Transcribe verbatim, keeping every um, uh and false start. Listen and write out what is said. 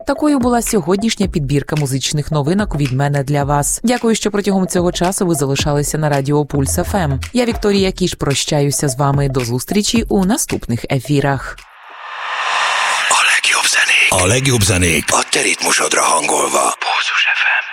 Такою була сьогоднішня підбірка музичних новинок від мене для вас. Дякую, що протягом цього часу ви залишалися на радіо Пульс еф ем. Я, Вікторія Кіш, прощаюся з вами до зустрічі у наступних ефірах. A legjobb zenék, a legjobb zenék a te ritmusodra hangolva. Pulzus еф ем.